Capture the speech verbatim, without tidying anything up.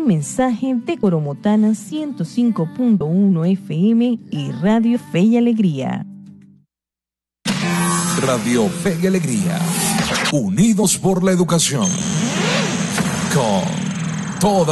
mensaje de Coromotana ciento cinco punto uno F M y Radio Fe y Alegría. Radio Fe y Alegría, unidos por la educación, con toda